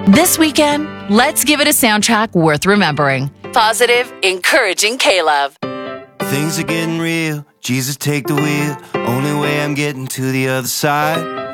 This weekend, let's give it a soundtrack worth remembering. Positive, encouraging K-Love. Things are getting real. Jesus, take the wheel. Only way I'm getting to the other side.